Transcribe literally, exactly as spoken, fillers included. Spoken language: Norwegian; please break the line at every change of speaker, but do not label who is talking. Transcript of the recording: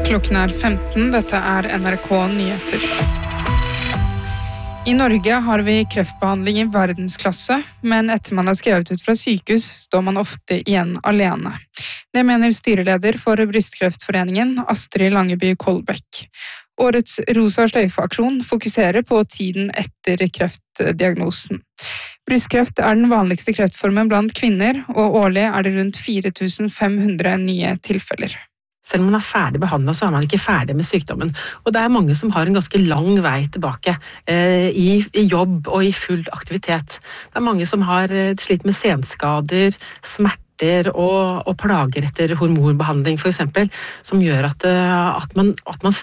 Klokken er femten, dette er N R K Nyheter. I Norge har vi kreftbehandling i verdensklasse, men etter man er skrevet ut fra sykehus, står man ofte igjen alene. Det mener styreleder for Brystkreftforeningen, Astrid Langeby Kolbekk. Årets Rosa sløyfe-aksjon fokuserer på tiden etter kreftdiagnosen. Brystkreft er den vanligste kreftformen blant kvinner, og årlig er det rundt fire tusen fem hundre nye tilfeller.
Selv om man er ferdig behandlet, så er man ikke ferdig med sykdommen. Og det er mange som har en ganske lang vei tilbake eh, i, i jobb og i full aktivitet. Det er mange som har slitt med senskader, smerter og, og plager etter hormonbehandling for eksempel, som gjør at, at, man, at man